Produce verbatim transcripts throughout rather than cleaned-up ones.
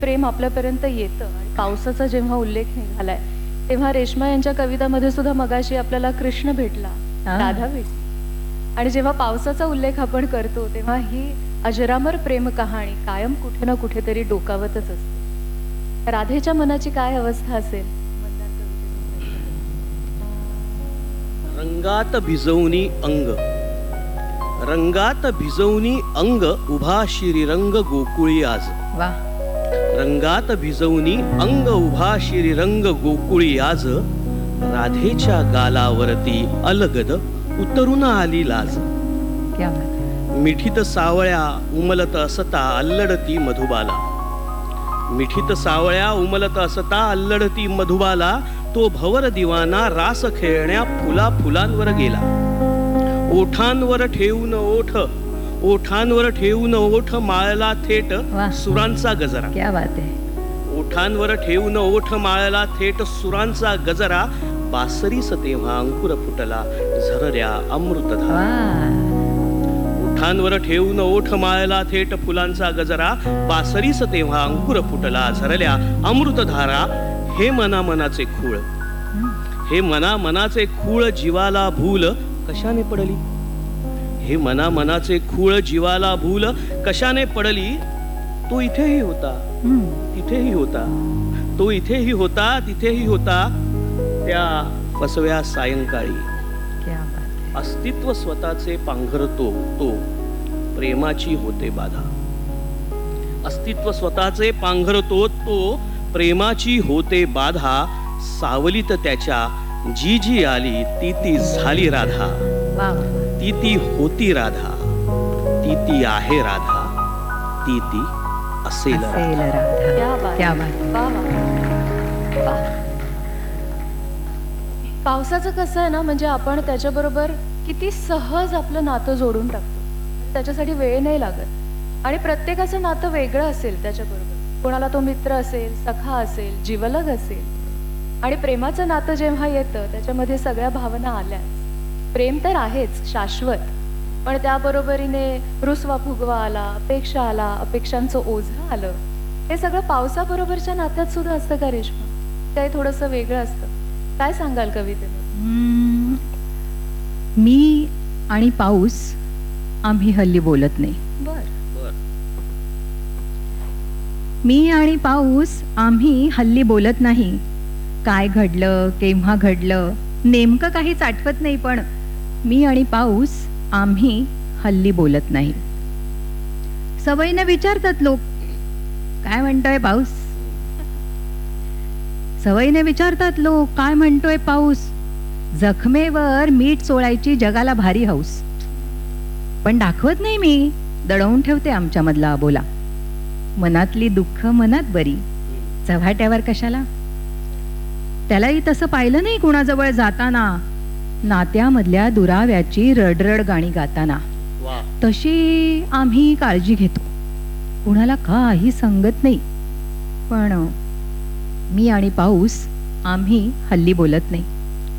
प्रेम आपल्यापर्यंत येतं आणि पावसाचा जेव्हा उल्लेख निघालाय तेव्हा रेश्मा यांच्या कवितामध्ये सुद्धा मगाशी आपल्याला कृष्ण भेटला, राधा भेटली आणि जेव्हा पावसाचा उल्लेख आपण करतो तेव्हा ही अजरामर प्रेम कहाणी कायम कुठे ना कुठेतरी डोकावतच असते. राधेच्या मनाची काय अवस्था असेल? रंगात भिजवणी अंग, रंगात भिजवणी अंग उभा श्रीरंग गोकुळी आज. वा. रंगात भिजवणी अंग उभा श्रीरंग गोकुळी आज. राधेच्या गालावरती अलगद उतरून आली लाज. क्या बात. मिठीत सावळ्या उमलत असता अल्लडती मधुबाला. मिठीत सावळ्या उमलत असता अल्लडती मधुबाला. तो भवर दिवाना रास खेळण्या फुला फुलांवर गेला. ओठांवर ठेवून ओठ, ओठांवर ठेवून ओठ माळला थेट सुरांचा गजरा. क्या बात आहे. ओठांवर ठेवून ओठ माळला थेट सुरांचा गजरा. बासरीस तेव्हा अंकुर फुटला झरऱ्या अमृतधारा. ओठांवर ठेवून ओठ माळला थेट फुलांचा गजरा. बासरीस तेव्हा अंकुर फुटला झरल्या अमृतधारा. हे मना मनाचे खूळ, हे मना मनाचे खूळ जीवाला भूल कशाने पडली. हे मना मनाचे खूळ जीवाला भूल कशाने पडली. तो इथेही होता, तिथेही होता. तो इथेही होता, तिथेही होता. त्या फसव्या सायंकाळी. अस्तित्व स्वतःचे पांघरतो तो प्रेमाची होते बाधा. अस्तित्व स्वतःचे पांघरतो तो प्रेमाची होते बाधा. सावलीत त्याच्या जी जी आली ती ती झाली राधा. ती ती होती राधा, ती ती आहे राधा, ती ती असेल राधा. क्या बात. पावसाचं कसं आहे ना, म्हणजे आपण त्याच्याबरोबर किती सहज आपलं नातं जोडून टाकतो. त्याच्यासाठी वेळ नाही लागत आणि प्रत्येकाचं नातं वेगळं असेल त्याच्याबरोबर. कोणाला तो मित्र असेल, सखा असेल, जीवलग असेल. आणि प्रेमाचं नातं जेव्हा येतं त्याच्यामध्ये सगळ्या भावना आल्याच. प्रेम तर आहेच शाश्वत, पण त्याबरोबरीने रुसवा फुगवा आला, अपेक्षा आला, अपेक्षांचं ओझं आलं. हे सगळं पावसाबरोबरच्या नात्यात सुद्धा असतं का रेश्मा? ते थोडंसं वेगळं असतं. काय सांगाल कवितेने? मी आणि पाऊस आम्ही हल्ली बोलत नाही. बर. मी आणि पाऊस आम्ही हल्ली बोलत नाही. काय घडलं, केव्हा घडलं, नेमकं काहीच आठवत नाही. पण मी आणि पाऊस आम्ही हल्ली बोलत नाही. सवयीने विचारतात लोक, काय म्हणतोय पाऊस. सवयीने विचारतात लोक, काय म्हणतोय पाऊस. जखमेवर मीठ चोळायची जगाला भारी हौस. पण दाखवत नाही मी, दडवून ठेवते आमच्या मधला अबोला. मनातली दुःख मनात बरी, चव्हाट्यावर कशाला. त्यालाही तसं पाहिलं नाही कुणाजवळ जाताना, नात्यामधल्या दुराव्याची रडरड गाणी गाताना. तशी आम्ही काळजी घेतो, कुणाला काही सांगत नाही. पण मी आणि पाऊस आम्ही हल्ली बोलत नाही.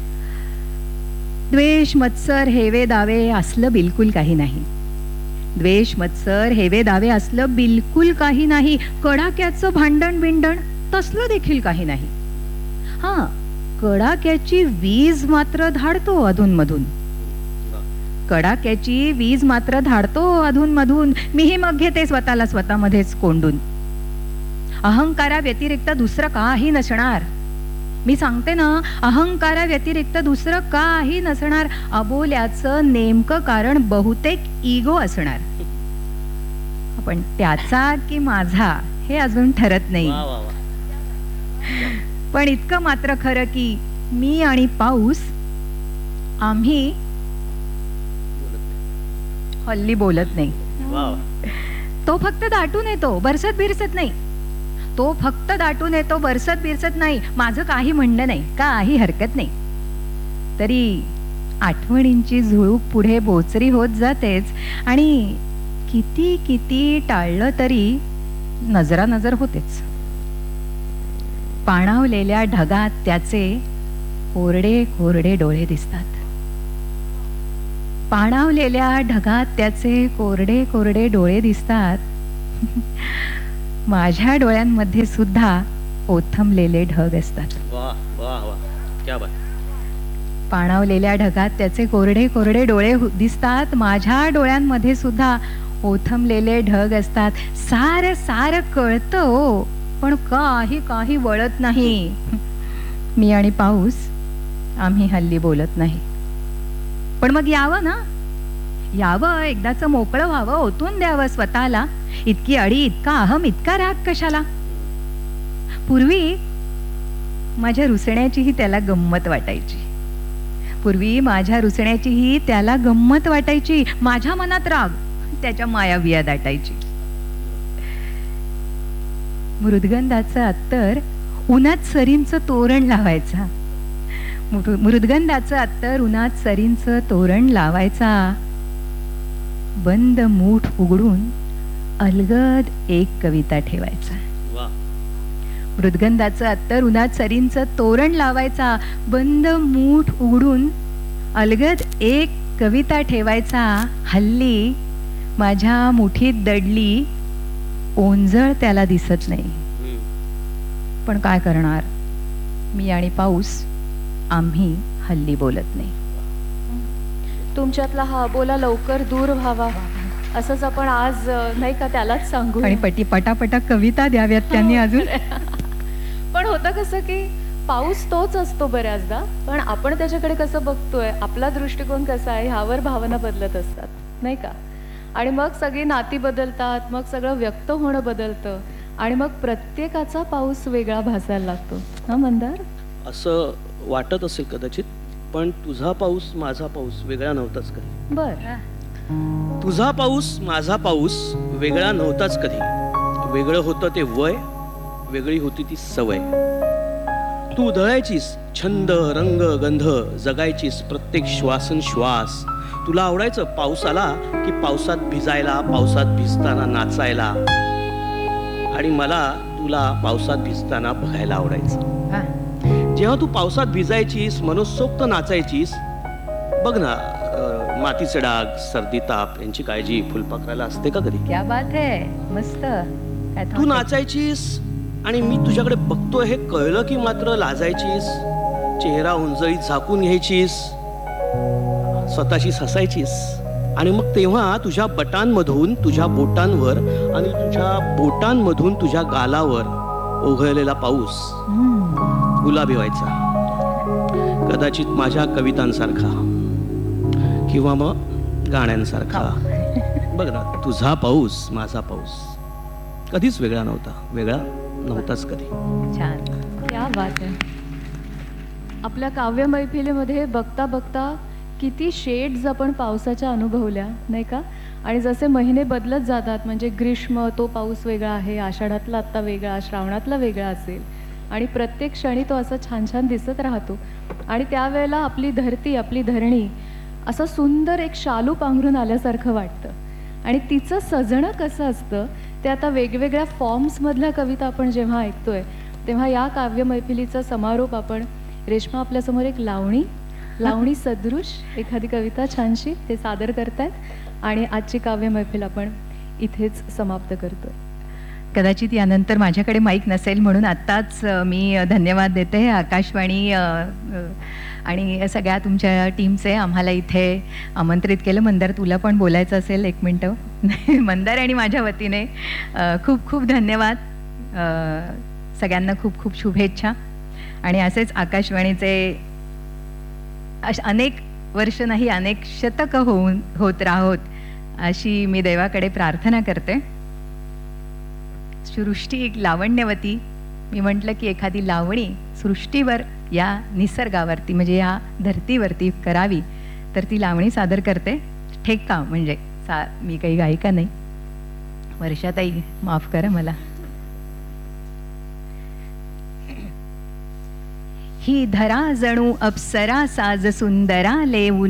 द्वेष मत्सर हेवे दावे असलं बिलकुल काही नाही. द्वेष मत्सर हेवे दावे असलं बिलकुल काही नाही. कडाक्याचं भांडण बिंडण तसलं देखील काही नाही. हा, कडाक्याची वीज मात्र धाडतो अधून मधून. कडाक्याची वीज मात्र धाडतो अधून मधून. मीही मग घेते स्वतःला स्वतःमध्येच कोंडून. अहंकारा व्यतिरिक्त दुसरं काही नसणार. मी सांगते ना, अहंकारा व्यतिरिक्त दुसरं काही नसणार. अबोल्याचं नेमकं कारण बहुतेक इगो असणार. पण त्याचा की माझा हे अजून ठरत नाही. पण इतकं मात्र खरं की मी आणि पाऊस आम्ही हल्ली बोलत नाही. तो फक्त दाटून येतो, बरसत बिरसत नाही. तो फक्त दाटून येतो, बरसत बिरसत नाही. माझं काही म्हणणं नाही, काही हरकत नाही. तरी आठवणींची झुळूक पुढे बोचरी होत जातेच. आणि किती किती टाळलं तरी नजरा नजर होतेच. पाणावलेल्या ढगात त्याचे कोरडे कोरडे डोळे दिसतात. पाणावलेल्या ढगात त्याचे कोरडे कोरडे डोळे दिसतात. माझ्या डोळ्यांमध्ये सुद्धा ओथंबलेले ढग असतात. वा वा वा, क्या बात. पाणावलेल्या ढगात त्याचे कोरडे कोरडे डोळे हु- दिसतात. माझ्या डोळ्यांमध्ये सुद्धा ओथंबलेले ढग असतात. सार सार कळतं हो, पण काही काही वळत नाही. मी आणि पाऊस आम्ही हल्ली बोलत नाही. पण मग यावं ना, यावं, एकदाच मोकळं व्हावं, ओतून द्यावं स्वतःला. इतकी अडी, इतका अहम, इतका राग कशाला? पूर्वी माझ्या रुसण्याचीही त्याला गंमत वाटायची. पूर्वी माझ्या रुसण्याचीही त्याला गंमत वाटायची. माझ्या मनात राग, त्याच्या मायाविया दाटायची. मृदगंधाचं अत्तर उन्हात सरींचं तोरण लावायचा. मृ- मृदगंधाचं अत्तर उन्हात सरींचं तोरण लावायचा. बंद मूठ उघडून अलगद एक कविता ठेवायचा. वा. मृदगंधाचं अत्तर उन्हात सरींचं तोरण लावायचा. बंद मूठ उघडून अलगद एक कविता ठेवायचा. हल्ली माझ्या मुठीत दडली ओंजळ त्याला दिसत नाही. हम्म. पण काय करणार, मी आणि पाऊस आम्ही हल्ली बोलत नाही. तुमच्यातला हा बोला लवकर दूर व्हावा असंच आपण आज अ, नाही का त्यालाच सांगू. आणि पटी पटापटा कविता द्याव्यात त्यांनी अजून. पण होतं कसं की पाऊस तोच असतो बऱ्याचदा, पण आपण त्याच्याकडे कसं बघतोय, आपला दृष्टिकोन कसा आहे ह्यावर भावना बदलत असतात नाही का. आणि मग सगळी नाती बदलतात, मग सगळं व्यक्त होणं बदलतं आणि मग प्रत्येकाचा पाऊस वेगळा भासायला लागतो. हा मंदार, असं वाटत असेल कदाचित, पण तुझा पाऊस माझा पाऊस वेगळा नव्हताच कधी. बर. तुझा पाऊस माझा पाऊस वेगळा नव्हताच कधी. वेगळं होतं ते वय, वेगळी होती ती सवय. तू उधळायचीस छंद रंग गंध, जगायचीस प्रत्येक श्वासन श्वास. तुला आवडायचं पाऊस आला की पावसात भिजायला, पावसात भिजताना नाचायला. आणि मला तुला पावसात भिजताना बघायला आवडायचं. हा, जेव्हा तू पावसात भिजायचीस, मनसोक्त नाचायचीस, बघ ना, अं, मातीचे डाग, सर्दी ताप यांची काळजी फुलपाखराला असते का कधी? क्या बात है, मस्त. काय तू thought आहे? नाचायचीस आणि मी तुझ्याकडे बघतोय हे कळलं की मात्र लाजायचीस, चेहरा उंजळीत झाकून घ्यायचीस, स्वतःशीच हसायचीस. आणि मग तेव्हा तुझ्या बटांमधून तुझ्या बोटांवर आणि तुझ्या बोटांमधून तुझ्या गालावर ओघळलेला पाऊस हम्म. गुलाबी व्हायचा. कदाचित माझ्या कवितांसारखा किंवा मग गाण्यांसारखा. बघ ना, तुझा पाऊस माझा पाऊस कधीच वेगळा नव्हता, वेगळा नव्हताच कधी. छान. क्या बात आहे. आपल्या काव्य मैफिलीमध्ये बघता बघता किती शेड्स आपण पावसाच्या अनुभवल्या नाही का. आणि जसे महिने बदलत जातात, म्हणजे ग्रीष्म तो पाऊस वेगळा आहे, आषाढातला आत्ता वेगळा, श्रावणातला वेगळा असेल, आणि प्रत्येक क्षणी तो असा छान छान दिसत राहतो. आणि त्यावेळेला आपली धरती, आपली धरणी असं सुंदर एक शालू पांघरून आल्यासारखं वाटतं. आणि तिचं सजणं कसं असतं ते आता वेगवेगळ्या फॉर्म्समधल्या कविता आपण जेव्हा ऐकतोय, तेव्हा या काव्य मैफिलीचा समारोप आपण, रेश्मा आपल्यासमोर एक लावणी लावणी सदृश एखादी कविता छानशी ते सादर करतायत आणि आजची काव्य मैफिल आपण इथेच समाप्त करतोय. कदाचित यानंतर माझ्याकडे माईक नसेल म्हणून आत्ताच अ, मी धन्यवाद देते आकाशवाणी अ, अ, आणि सगळ्या तुमच्या टीमचे आम्हाला इथे आमंत्रित केलं. मंदार, तुला पण बोलायचं असेल एक मिनटं? मंदार आणि माझ्या वतीने अ, खूप खूप धन्यवाद. अ, सगळ्यांना खूप खूप शुभेच्छा. आणि असेच आकाशवाणीचे अश अनेक वर्ष नाही, अनेक शतकं होऊन होत राहोत अशी मी देवाकडे प्रार्थना करते. सृष्टी एक लावण्यवती, मी म्हटलं की एखादी लावणी सृष्टीवर, या निसर्गावरती म्हणजे या धरतीवरती करावी, तर ती लावणी सादर करते. ठेका म्हणजे सा मी काही गायिका नाही. वर्षाताई माफ करा मला. ही धरा जणू अप्सरा साज सुंदरा लेऊन